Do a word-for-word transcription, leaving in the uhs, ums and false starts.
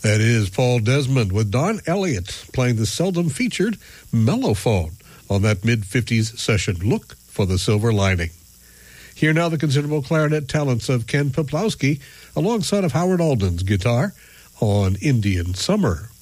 That is Paul Desmond with Don Elliott playing the seldom featured mellophone on that mid-fifties session. Look for the silver lining. Hear now the considerable clarinet talents of Ken Peplowski alongside of Howard Alden's guitar on Indian Summer.